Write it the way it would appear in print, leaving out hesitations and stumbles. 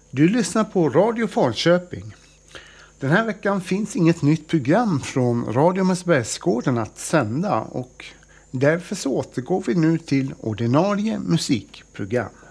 Du lyssnar på Radio Falköping. Den här veckan finns inget nytt program från Radio Mäsbergsgården att sända och därför så återgår vi nu till ordinarie musikprogram.